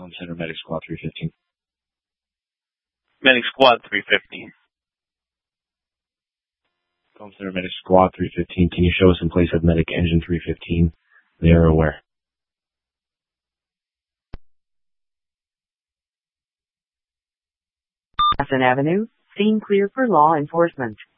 Home Center Medic Squad 315. Medic Squad 315. Home Center Medic Squad 315. Can you show us in place of Medic Engine 315? There or where? Madison Avenue, scene clear for law enforcement.